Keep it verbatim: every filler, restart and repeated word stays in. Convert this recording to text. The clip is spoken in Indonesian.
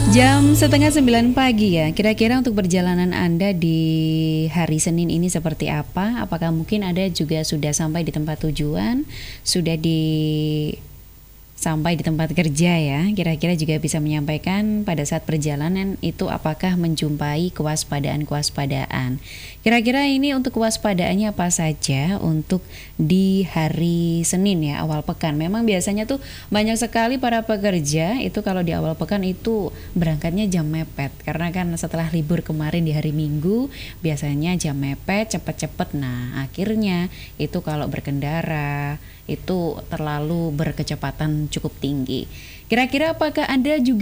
Jam setengah sembilan pagi ya, kira-kira untuk perjalanan Anda di hari Senin ini seperti apa? Apakah mungkin Anda juga sudah sampai di tempat tujuan, sudah di sampai di tempat kerja ya? Kira-kira juga bisa menyampaikan pada saat perjalanan itu apakah menjumpai kewaspadaan-kewaspadaan. Kira-kira ini untuk kewaspadaannya apa saja untuk di hari Senin ya, awal pekan. Memang biasanya tuh banyak sekali para pekerja itu kalau di awal pekan itu berangkatnya jam mepet. Karena kan setelah libur kemarin di hari Minggu biasanya jam mepet, cepet-cepet. Nah akhirnya itu kalau berkendara itu terlalu berkecepatan cukup tinggi. Kira-kira apakah Anda juga